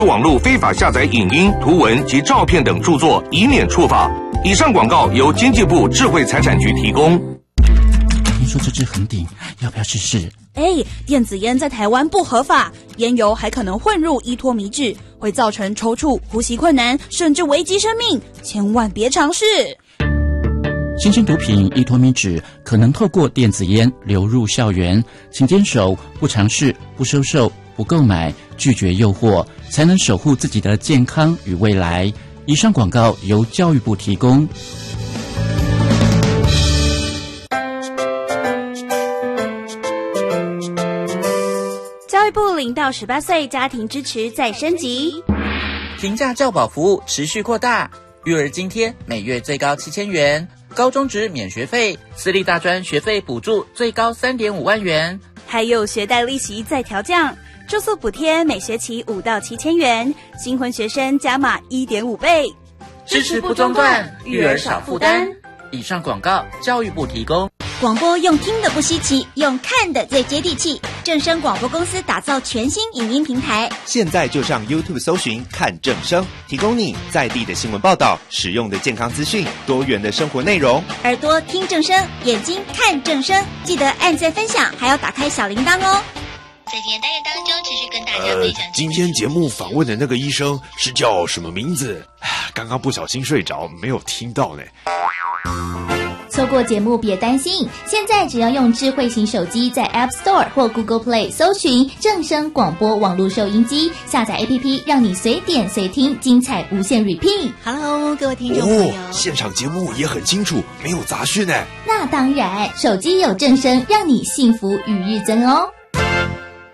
网络非法下载影音、图文及照片等著作，以免处罚。以上广告由经济部智慧财产局提供。 听说这支很顶，要不要试试？ 电子烟在台湾不合法，烟油还可能混入依托米脂，会造成抽搐、呼吸困难，甚至危及生命，千万别尝试。 新型毒品依托米脂可能透过电子烟流入校园，请坚守不尝试、不收受、不购买，拒绝诱惑，才能守护自己的健康与未来。以上广告由教育部提供。 教育部0到18岁家庭支持再升级， 平价教保服务持续扩大，育儿津贴每月最高7000元，高中职免学费，私立大专学费补助最高3.5万元， 还有学贷利息再调降，住宿补贴每学期5到7000元，新婚学生加码1.5倍， 支持不中断，育儿少负担。以上广告教育部提供。 广播用听的不稀奇，用看的最接地气。正声广播公司打造全新影音平台， 现在就上 YouTube 搜寻看正声，提供你在地的新闻报道、实用的健康资讯、多元的生活内容。 耳朵听正声，眼睛看正声，记得按赞分享，还要打开小铃铛哦。 在今天单元当中，继续跟大家分享。 今天节目访问的那个医生是叫什么名字？刚刚不小心睡着，没有听到呢。 错过节目别担心，现在只要用智慧型手机在 App Store 或 Google Play 搜寻正声广播网络收音机，下载 APP 让你随点随听，精彩无限 repeat。 Hello， 各位听众朋友， 现场节目也很清楚，没有杂讯呢。 那当然，手机有正声，让你幸福与日增哦。